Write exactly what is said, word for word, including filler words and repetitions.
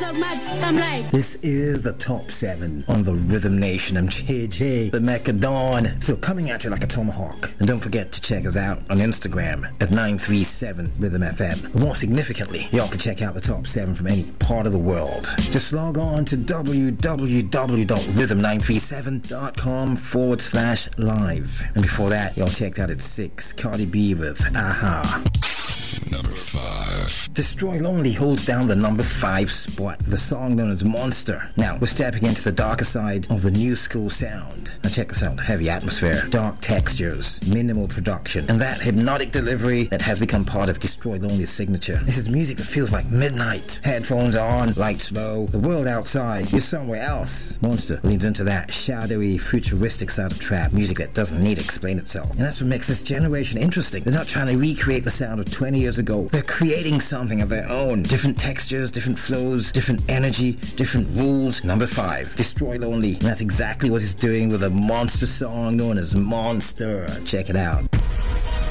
suck my I'm like. This is the top seven on the Rhythm Nation. I'm J J, the Macadon. So coming at you like a tomahawk. And don't forget to check us out on Instagram at nine three seven Rhythm F M. More significantly, y'all can check out the top seven from any part of the world. Just log on to www.rhythm nine three seven dot com forward slash live. And before that, y'all checked out at six, Cardi B with Aha. Number five. Destroy Lonely holds down the number five spot, the song known as Monster. Now, we're stepping into the darker side of the new school sound. Now check this out. Heavy atmosphere, dark textures, minimal production, and that hypnotic delivery that has become part of Destroy Lonely's signature. This is music that feels like midnight. Headphones on, lights low, the world outside, you're somewhere else. Monster leans into that shadowy, futuristic side of trap, music that doesn't need to explain itself. And that's what makes this generation interesting. They're not trying to recreate the sound of twenty years ago. They're creating something of their own. Different textures, different flows, different energy, different rules. Number five, Destroy Lonely. And that's exactly what he's doing with a monster song known as Monster. Check it out.